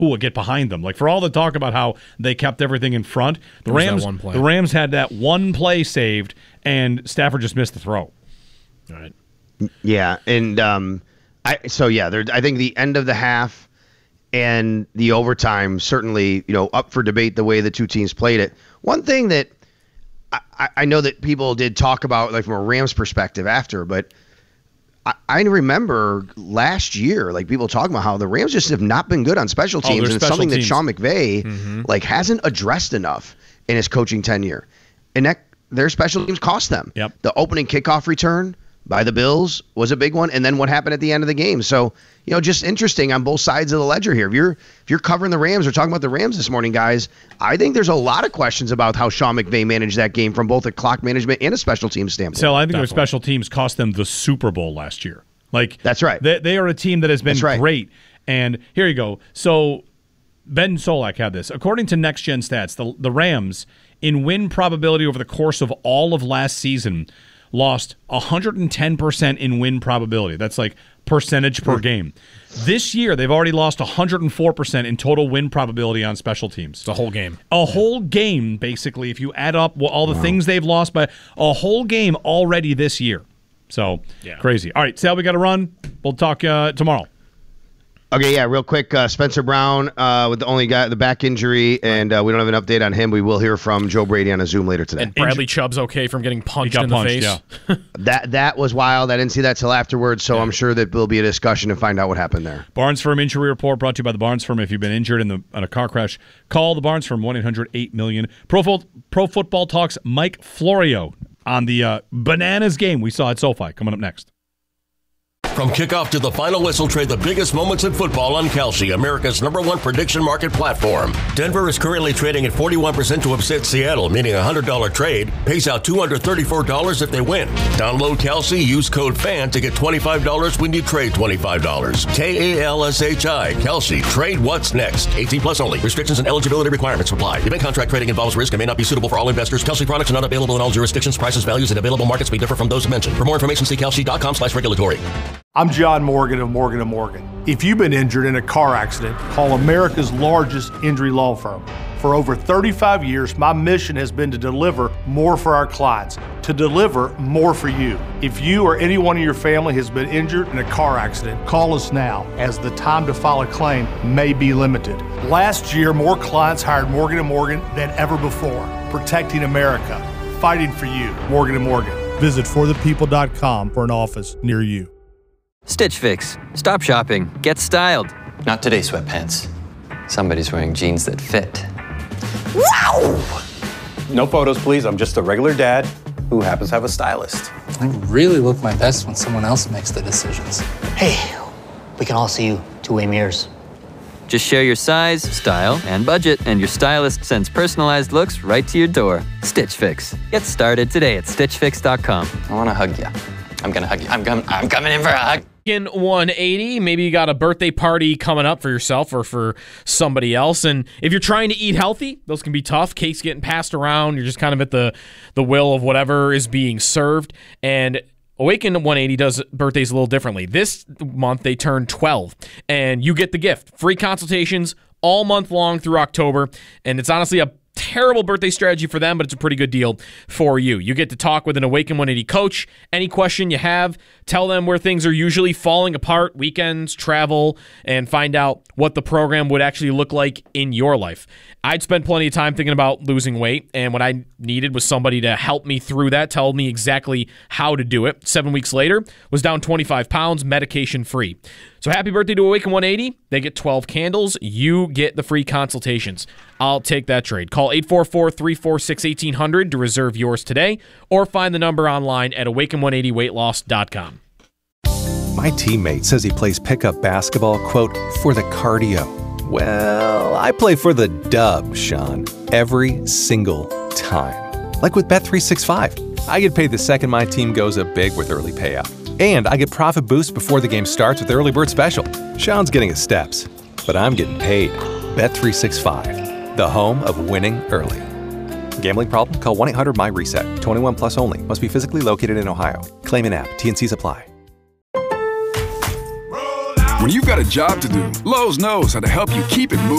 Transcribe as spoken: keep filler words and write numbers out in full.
who will get behind them. Like for all the talk about how they kept everything in front, the Rams the Rams had that one play saved, and Stafford just missed the throw. All right. Yeah, and um, I so yeah, there. I think the end of the half and the overtime certainly, you know, up for debate the way the two teams played it. One thing that I, I know that people did talk about, like from a Rams perspective after, but I, I remember last year, like people talking about how the Rams just have not been good on special teams, oh, and it's something teams. that Sean McVay mm-hmm. like hasn't addressed enough in his coaching tenure, and that their special teams cost them. Yep. The opening kickoff return by the Bills was a big one, and then what happened at the end of the game. So, you know, just interesting on both sides of the ledger here. If you're if you're covering the Rams or talking about the Rams this morning, guys, I think there's a lot of questions about how Sean McVay managed that game from both a clock management and a special teams standpoint. So I think Definitely. their special teams cost them the Super Bowl last year. Like that's right. They, they are a team that has been right. great. And here you go. So Ben Solak had this. According to Next Gen Stats, the the Rams in win probability over the course of all of last season lost one hundred ten percent in win probability. That's like percentage per game. This year, they've already lost one hundred four percent in total win probability on special teams. It's a whole game. A yeah. whole game, basically, if you add up all the wow. things they've lost, by a whole game already this year. So, yeah. crazy. All right, Sal, we got to run. We'll talk uh, tomorrow. Okay, yeah, real quick. Uh, Spencer Brown uh, with the only guy, the back injury, and uh, we don't have an update on him. We will hear from Joe Brady on a Zoom later today. And Bradley Chubb's okay from getting punched in punched, the face. Yeah. that that was wild. I didn't see that till afterwards, so yeah. I'm sure that there'll be a discussion to find out what happened there. Barnes Firm Injury Report brought to you by the Barnes Firm. If you've been injured in, the, in a car crash, call the Barnes Firm, one eight hundred eight million. Pro, Fo- Pro Football Talks Mike Florio on the uh, Bananas game we saw at SoFi. Coming up next. From kickoff to the final whistle, trade the biggest moments in football on Kalshi, America's number one prediction market platform. Denver is currently trading at forty-one percent to upset Seattle, meaning a one hundred dollars trade pays out two hundred thirty-four dollars if they win. Download Kalshi, use code FAN to get twenty-five dollars when you trade twenty-five dollars. K A L S H I, Kalshi. Trade what's next. eighteen plus only. Restrictions and eligibility requirements apply. Event contract trading involves risk and may not be suitable for all investors. Kalshi products are not available in all jurisdictions. Prices, values, and available markets may differ from those mentioned. For more information, see kalshi.com slash regulatory. I'm John Morgan of Morgan and Morgan. If you've been injured in a car accident, call America's largest injury law firm. For over thirty-five years, my mission has been to deliver more for our clients, to deliver more for you. If you or anyone in your family has been injured in a car accident, call us now, as the time to file a claim may be limited. Last year, more clients hired Morgan and Morgan than ever before, protecting America, fighting for you. Morgan and Morgan. Visit for the people dot com for an office near you. Stitch Fix. Stop shopping. Get styled. Not today, sweatpants. Somebody's wearing jeans that fit. Wow! No photos, please. I'm just a regular dad who happens to have a stylist. I really look my best when someone else makes the decisions. Hey, we can all see you two-way mirrors. Just share your size, style, and budget, and your stylist sends personalized looks right to your door. Stitch Fix. Get started today at stitch fix dot com. I want to hug you. I'm going to hug you. I'm, com- I'm coming in for a hug. In one eighty, maybe you got a birthday party coming up for yourself or for somebody else, and if you're trying to eat healthy, those can be tough. Cakes getting passed around, you're just kind of at the, the will of whatever is being served, and Awaken one eighty does birthdays a little differently. This month, they turn twelve, and you get the gift. Free consultations all month long through October, and it's honestly a terrible birthday strategy for them, but it's a pretty good deal for you. You get to talk with an Awaken one eighty coach. Any question you have, tell them where things are usually falling apart, weekends, travel, and find out what the program would actually look like in your life. I'd spent plenty of time thinking about losing weight, and what I needed was somebody to help me through that, tell me exactly how to do it. Seven weeks later, was down twenty-five pounds, medication-free. So happy birthday to Awaken one eighty. They get twelve candles. You get the free consultations. I'll take that trade. Call eight four four, three four six, one eight hundred to reserve yours today, or find the number online at awaken one eighty weight loss dot com. My teammate says he plays pickup basketball, quote, for the cardio. Well, I play for the dub, Sean, every single time. Like with Bet three sixty-five. I get paid the second my team goes up big with early payout. And I get profit boost before the game starts with the Early Bird Special. Sean's getting his steps, but I'm getting paid. Bet three sixty-five, the home of winning early. Gambling problem? Call one eight hundred my reset. twenty-one plus only. Must be physically located in Ohio. Claim an app. T and C's apply. When you've got a job to do, Lowe's knows how to help you keep it moving.